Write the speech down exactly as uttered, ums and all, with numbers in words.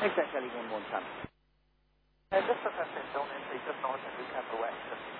Exact Ellie one one ten. Uh, just for testing, don't entry, just north of Newcastle West.